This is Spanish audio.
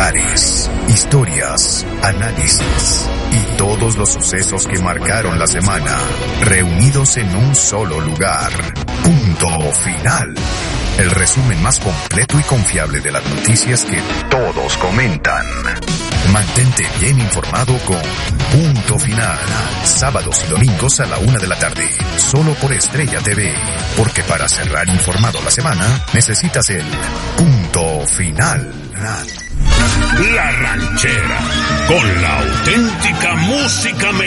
titulares, historias, análisis y todos los sucesos que marcaron la semana, reunidos en un solo lugar. Punto Final. El resumen más completo y confiable de las noticias que todos comentan. Mantente bien informado con Punto Final. Sábados y domingos a la 1 de la tarde. Solo por Estrella TV. Porque para cerrar informado la semana, necesitas el Punto Final. La Ranchera. Con la auténtica música